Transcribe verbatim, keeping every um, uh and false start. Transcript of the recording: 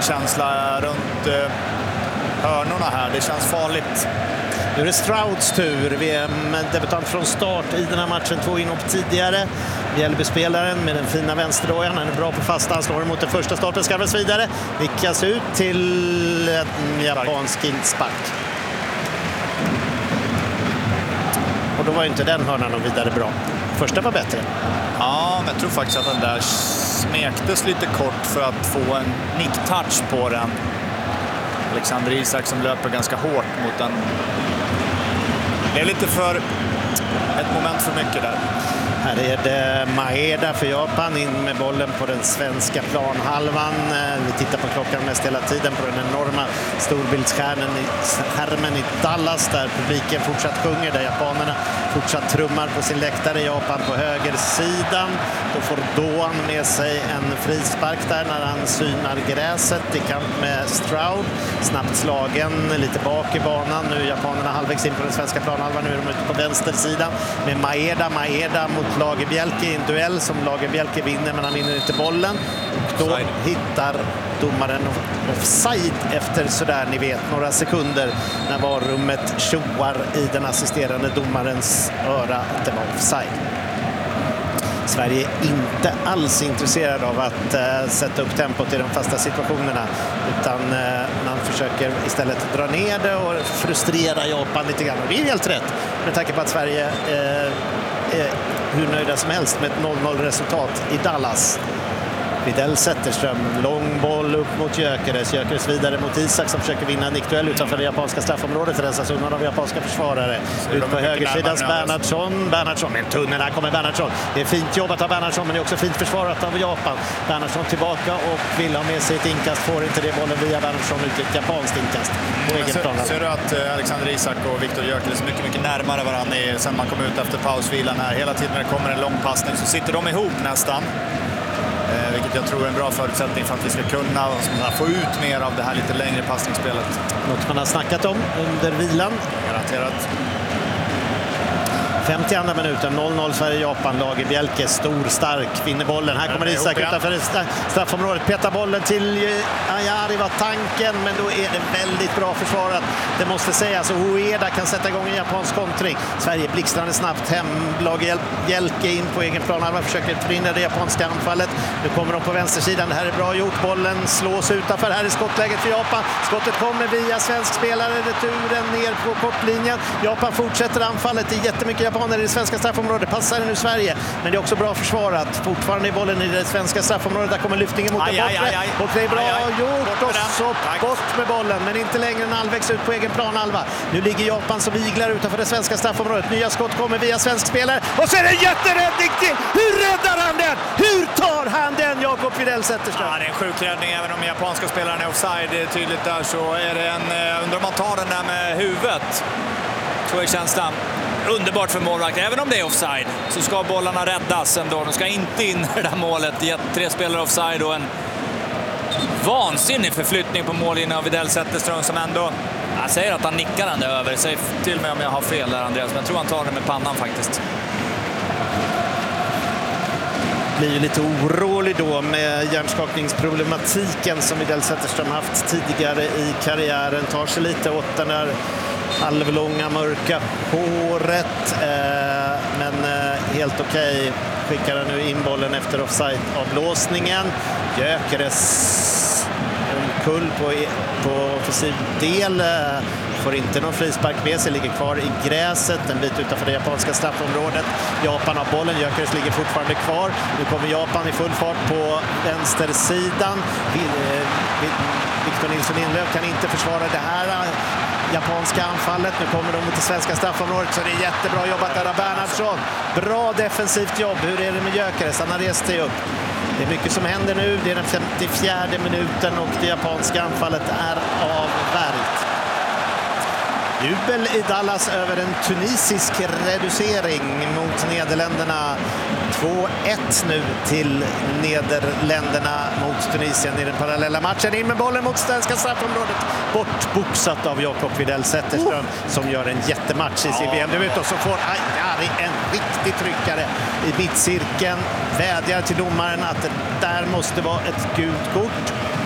bollkänsla runt eh, hörnorna här. Det känns farligt. Nu är det Strouds tur. V M-debutant från start i den här matchen. Två inhopp tidigare. Mjällbyspelaren med den fina vänsterdojan. Han är bra på fasta. Han slår emot den första starten. Skarvas vidare. Vickas ut till en japansk inspark. Och då var inte den hörnan och vidare bra. Första var bättre. Ja, men jag tror faktiskt att den där smektes lite kort för att få en nick-touch på den. Alexander Isak som löper ganska hårt mot den. Det är lite för ett moment för mycket där. Här är det Maeda för Japan in med bollen på den svenska planhalvan. Vi tittar på klockan mest hela tiden på den enorma storbildsskärmen i skärmen i Dallas där publiken fortsatt sjunger, där japanerna fortsatt trummar på sin läktare. Japan på högersidan. Då får Doan med sig en frispark där när han synar gräset i kamp med Stroud. Snabbt slagen lite bak i banan. Nu är japanerna halvvägs in på den svenska planhalvan. Nu är de ute på vänstersidan med Maeda. Maeda mot Lagerbielke i en duell som Lagerbielke vinner, men han vinner inte bollen. Och då offside. Hittar domaren offside efter sådär, ni vet, några sekunder när varummet tjoar i den assisterande domarens öra att det var offside. Sverige är inte alls intresserad av att uh, sätta upp tempot i de fasta situationerna, utan uh, man försöker istället dra ner det och frustrera Japan lite grann. Och det är helt rätt med tanke på att Sverige uh, är hur nöjda som helst med ett noll noll resultat i Dallas. Widell Zetterström, lång boll upp mot Gyökeres. Gyökeres vidare mot Isak som försöker vinna en nickduell utanför det japanska straffområdet. Rensas undan av japanska försvarare. Ut på högersidan Bernhardsson. Bernhardsson med en tunnel. Här kommer Bernhardsson. Det är fint jobbat av Bernhardsson, men det är också fint försvarat av Japan. Bernhardsson tillbaka och vill ha med sig ett inkast. Får inte det bollen via Bernhardsson ut ett japanskt inkast på egen plan. Ser du att Alexander Isak och Viktor Gyökeres är mycket, mycket närmare varandra sen man kom ut efter pausvilan här. Hela tiden när det kommer en lång passning så sitter de ihop nästan. Eh, vilket jag tror är en bra förutsättning för att vi ska kunna få ut mer av det här lite längre passningsspelet. Något man har snackat om under vilan. Garanterat. femtioandra minuten, noll noll Sverige-Japan. Lagerbielke, stor, stark, vinner bollen. Här kommer Isak utanför straffområdet. Petar bollen till Ayari var tanken, men då är det väldigt bra försvarat. Det måste sägas. Och Ueda kan sätta igång en japansk kontring. Sverige blixtrande snabbt hem. Lagerbielke in på egen plan. Han försöker förhindra det japanska anfallet. Nu kommer de på vänstersidan. Det här är bra gjort. Bollen slås utanför. Här är skottläget för Japan. Skottet kommer via svensk spelare. Returen ner på kortlinjen. Japan fortsätter anfallet. Det är jättemycket japaner i det svenska straffområdet. Passar nu Sverige, men det är också bra försvarat. Fortfarande i bollen i det svenska straffområdet. Där kommer lyftningen mot den bortre. Och det är bra aj, aj. gjort och så bort med bollen, men inte längre än halvvägs ut på egen planhalva. Nu ligger Japan som iglar utanför det svenska straffområdet. Nya skott kommer via svensk spelare. Och så är det en jätteräddning till! Hur räddar han den? Hur tar han den, Jakob Widell Zetterström? Ja, det är en sjuk räddning. Även om den japanska spelaren är offside, det är tydligt där, så är det en... Undrar om man tar den där med huvudet. Så är känslan. Underbart för målvakt. Även om det är offside så ska bollarna räddas ändå. De ska inte in i det där målet. Tre spelare offside och en vansinnig förflyttning på mållinjen av Widell Zetterström som ändå... Jag säger att han nickar den där över. Säg till mig om jag har fel där, Andreas. Men jag tror han tar den med pannan faktiskt. Blir ju lite orolig då med hjärnskakningsproblematiken som Widell Zetterström haft tidigare i karriären. Tar sig lite åt den där halvlånga mörka håret, eh, men eh, helt okej. Okay. Skickar han nu in bollen efter offside-avblåsningen. Gyökeres kull på, på offensiv del. Eh, får inte någon frispark med sig, ligger kvar i gräset en bit utanför det japanska straffområdet. Japan har bollen, Gyökeres ligger fortfarande kvar. Nu kommer Japan i full fart på vänstersidan. Victor Nilsson Inlöf kan inte försvara det här japanska anfallet. Nu kommer de mot det svenska straffområdet, så det är jättebra jobbat där av Bernhardsson. Bra defensivt jobb. Hur är det med Gyökeres? Han har rest sig upp. Det är mycket som händer nu. Det är den femtiofjärde minuten och det japanska anfallet är avvärjt. Jubel i Dallas över en tunisisk reducering mot Nederländerna. två ett nu till Nederländerna mot Tunisien i den parallella matchen. In med bollen mot svenska straffområdet. Bortboxat av Jakob Widell Zetterström oh. som gör en jättematch i sin V M-debut. Och så får Ayari en riktig tryckare i mittcirkeln. Vädjar till domaren att det där måste vara ett gult kort.